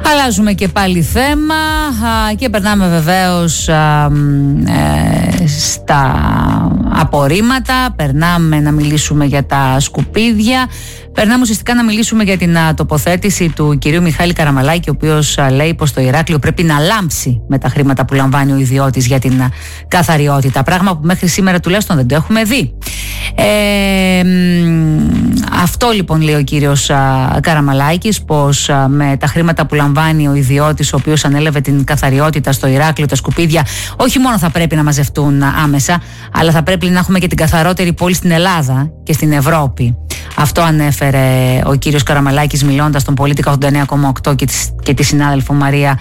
Αλλάζουμε και πάλι θέμα και περνάμε βεβαίως στα απορρίμματα, περνάμε να μιλήσουμε για τα σκουπίδια, περνάμε ουσιαστικά να μιλήσουμε για την τοποθέτηση του κυρίου Μιχάλη Καραμαλάκη, ο οποίος λέει πως το Ηράκλειο πρέπει να λάμψει με τα χρήματα που λαμβάνει ο ιδιώτης για την καθαριότητα, πράγμα που μέχρι σήμερα τουλάχιστον δεν το έχουμε δει. Αυτό λοιπόν λέει ο κύριος Καραμαλάκης, πως με τα χρήματα που λαμβάνει ο ιδιώτης, ο οποίος ανέλαβε την καθαριότητα στο Ηράκλειο, τα σκουπίδια όχι μόνο θα πρέπει να μαζευτούν άμεσα, αλλά θα πρέπει να έχουμε και την καθαρότερη πόλη στην Ελλάδα και στην Ευρώπη. Αυτό ανέφερε ο κύριος Καραμαλάκης μιλώντας στον Πολίτικα 89,8 και τη συνάδελφο Μαρία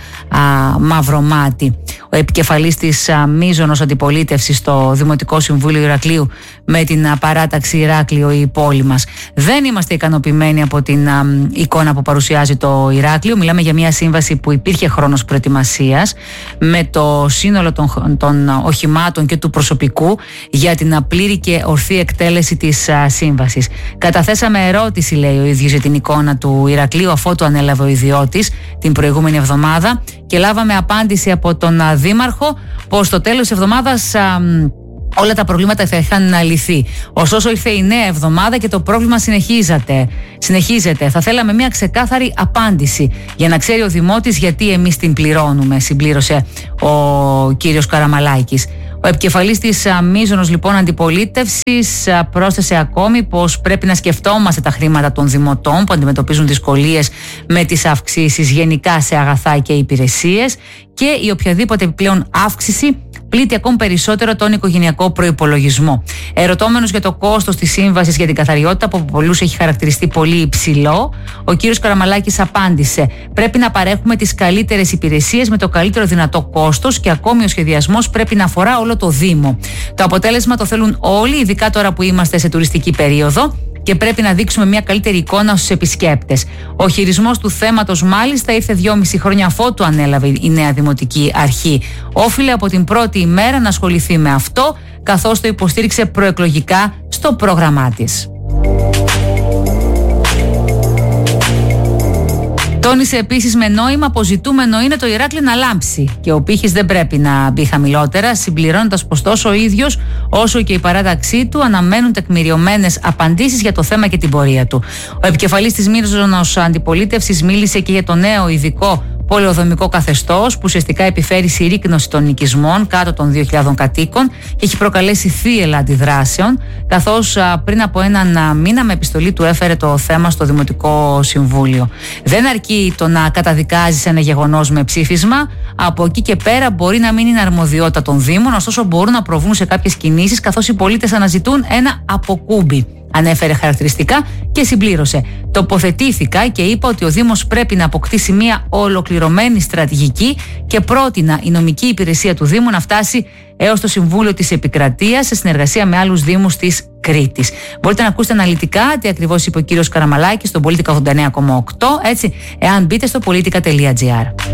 Μαυρομάτη. Ο επικεφαλής της μείζωνος αντιπολίτευσης στο Δημοτικό Συμβούλιο Ηρακλείου με την παράταξη Ηράκλειο η πόλη μας. Δεν είμαστε ικανοποιημένοι από την εικόνα που παρουσιάζει το Ηράκλειο. Μιλάμε για μια σύμβαση που υπήρχε χρόνος προετοιμασίας με το σύνολο των οχημάτων και του προσωπικού για την πλήρη και ορθή εκτέλεση της σύμβασης. Καταθέσαμε ερώτηση, λέει ο ίδιος, για την εικόνα του Ηρακλείου αφού το ανέλαβε ο ιδιώτης την προηγούμενη εβδομάδα και λάβαμε απάντηση από τον Δήμαρχο πως στο τέλος της εβδομάδας όλα τα προβλήματα θα είχαν λυθεί. Ωστόσο ήρθε η νέα εβδομάδα και το πρόβλημα συνεχίζεται. Θα θέλαμε μια ξεκάθαρη απάντηση για να ξέρει ο Δημότης γιατί εμείς την πληρώνουμε, συμπλήρωσε ο κύριος Καραμαλάκης. Ο επικεφαλής της μείζωνος λοιπόν αντιπολίτευσης πρόσθεσε ακόμη πως πρέπει να σκεφτόμαστε τα χρήματα των δημοτών που αντιμετωπίζουν δυσκολίες με τις αυξήσεις γενικά σε αγαθά και υπηρεσίες και η οποιαδήποτε επιπλέον αύξηση πλήττει ακόμη περισσότερο τον οικογενειακό προϋπολογισμό. Ερωτώμενος για το κόστος της σύμβασης για την καθαριότητα που από πολλούς έχει χαρακτηριστεί πολύ υψηλό, ο κύριος Καραμαλάκης απάντησε: πρέπει να παρέχουμε τις καλύτερες υπηρεσίες με το καλύτερο δυνατό κόστος και ακόμη ο σχεδιασμός πρέπει να αφορά όλο το Δήμο. Το αποτέλεσμα το θέλουν όλοι, ειδικά τώρα που είμαστε σε τουριστική περίοδο και πρέπει να δείξουμε μια καλύτερη εικόνα στους επισκέπτες. Ο χειρισμός του θέματος μάλιστα ήρθε 2,5 χρόνια αφότου ανέλαβε η νέα Δημοτική Αρχή. Όφιλε από την πρώτη ημέρα να ασχοληθεί με αυτό, καθώς το υποστήριξε προεκλογικά στο πρόγραμμά της. Τόνισε επίσης με νόημα πως ζητούμενο είναι το Ηράκλειο να λάμψει και ο πύχης δεν πρέπει να μπει χαμηλότερα, συμπληρώνοντας πως τόσο ο ίδιος όσο και η παράταξή του αναμένουν τεκμηριωμένες απαντήσεις για το θέμα και την πορεία του. Ο επικεφαλής της μείζωνος αντιπολίτευσης μίλησε και για το νέο ειδικό πολεοδομικό καθεστώς που ουσιαστικά επιφέρει συρρίκνωση των οικισμών κάτω των 2.000 κατοίκων και έχει προκαλέσει θύελλα αντιδράσεων, καθώς πριν από έναν μήνα με επιστολή του έφερε το θέμα στο Δημοτικό Συμβούλιο. Δεν αρκεί το να καταδικάζεις ένα γεγονός με ψήφισμα, από εκεί και πέρα μπορεί να μην είναι αρμοδιότητα των Δήμων, ωστόσο μπορούν να προβούν σε κάποιες κινήσεις καθώς οι πολίτες αναζητούν ένα αποκούμπι. Ανέφερε χαρακτηριστικά και συμπλήρωσε: τοποθετήθηκα και είπα ότι ο Δήμος πρέπει να αποκτήσει μια ολοκληρωμένη στρατηγική και πρότεινα η νομική υπηρεσία του Δήμου να φτάσει έως το Συμβούλιο της Επικρατείας σε συνεργασία με άλλους Δήμους της Κρήτης. Μπορείτε να ακούσετε αναλυτικά τι ακριβώς είπε ο κύριος Καραμαλάκης στον Πολίτικα 89,8, έτσι, εάν μπείτε στο politica.gr.